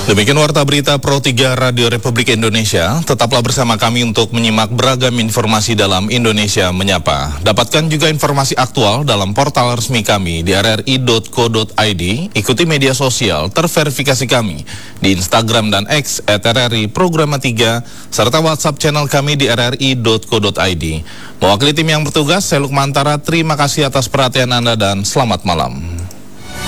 Demikian Warta Berita Pro 3 Radio Republik Indonesia. Tetaplah bersama kami untuk menyimak beragam informasi dalam Indonesia Menyapa. Dapatkan juga informasi aktual dalam portal resmi kami di rri.co.id. Ikuti media sosial terverifikasi kami di Instagram dan X @RRI Programa 3 serta WhatsApp channel kami di rri.co.id. Mewakili tim yang bertugas, saya Lukmantara, terima kasih atas perhatian Anda dan selamat malam.